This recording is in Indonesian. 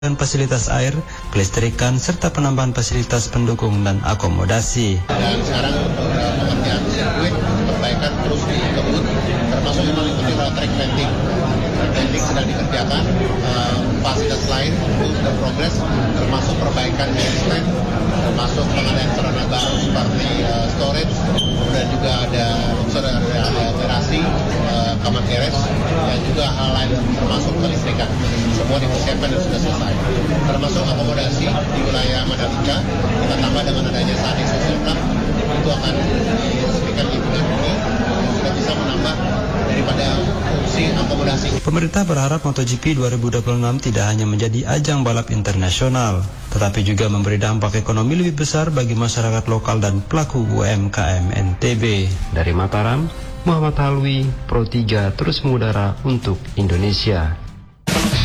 dan fasilitas air, kelistrikan, serta penambahan fasilitas pendukung dan akomodasi. Dan sekarang pengerjaan sirkuit perbaikan terus dikebut, termasuk yang paling penting adalah track venting. Track venting sedang dikerjakan, fasilitas lain sudah progres, termasuk perbaikan handstand, termasuk pengadaan sarana baru seperti storage, kemudian juga ada operasi, kamar keres, dan juga hal lain termasuk kelistrikan. Semua dipersiapkan dan sudah selesai. Termasuk akomodasi di wilayah Mandalika, kita tambah dengan adanya Sadik Social Club, itu akan diresmikan di bulan ini, sudah bisa menambah daripada fungsi akomodasi. Pemerintah berharap MotoGP 2026 tidak hanya menjadi ajang balap internasional, tetapi juga memberi dampak ekonomi lebih besar bagi masyarakat lokal dan pelaku UMKM NTB. Dari Mataram, Muhammad Halwi, Pro 3 terus mengudara untuk Indonesia.